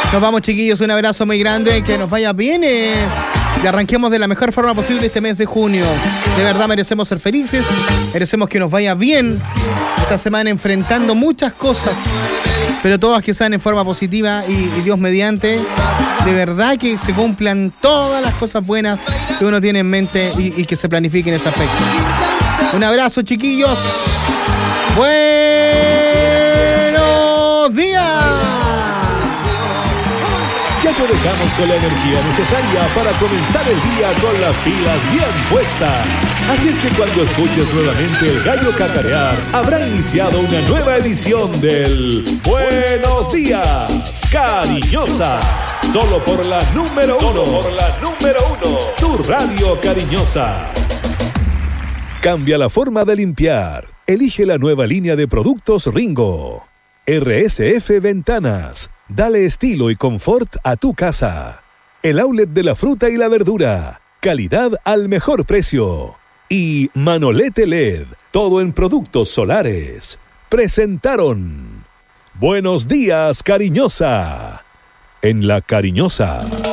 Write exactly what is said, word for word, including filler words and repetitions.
Nos vamos, chiquillos, un abrazo muy grande, que nos vaya bien eh, y arranquemos de la mejor forma posible este mes de junio. De verdad merecemos ser felices, merecemos que nos vaya bien esta semana enfrentando muchas cosas, pero todas que sean en forma positiva y, y Dios mediante, de verdad que se cumplan todas las cosas buenas que uno tiene en mente y, y que se planifiquen en ese aspecto. Un abrazo, chiquillos. Buenos días. Ya te dejamos con la energía necesaria para comenzar el día con las pilas bien puestas. Así es que cuando escuches nuevamente el gallo cacarear, habrá iniciado una nueva edición del Buenos Días, Cariñosa. Solo por la número uno. Solo por la número uno. Tu radio cariñosa. Cambia la forma de limpiar. Elige la nueva línea de productos Ringo. R S F Ventanas. Dale estilo y confort a tu casa. El outlet de la fruta y la verdura. Calidad al mejor precio. Y Manolete L E D. Todo en productos solares. Presentaron Buenos Días, Cariñosa. En La Cariñosa.